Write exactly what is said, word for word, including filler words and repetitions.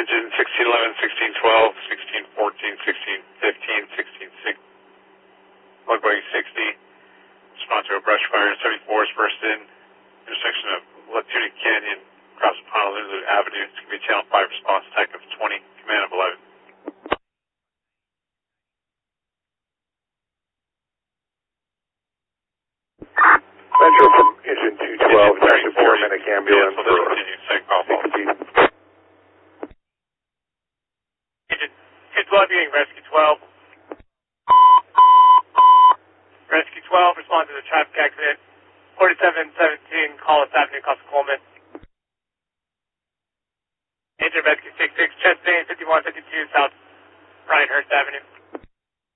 engine sixteen eleven, sixteen twelve, sixteen fourteen, sixteen fifteen, sixteen sixteen, Lugway sixty. Respond to a brush fire. seventy-four is first in. Intersection of Latuda Canyon, across Honolulu Avenue. It's going to be channel five response, type of twenty, command of eleven. Metro from engine two twelve, that's a paramedic ambulance yeah, so for continue, same call. sixty. Engine two twelve, being Rescue twelve. Rescue twelve, respond to the traffic accident. forty-seven seventeen, Collis Avenue, Costa Coleman. Engine Rescue six six, chest pain, fifty-one fifty-two, South Ryan Hurst Avenue.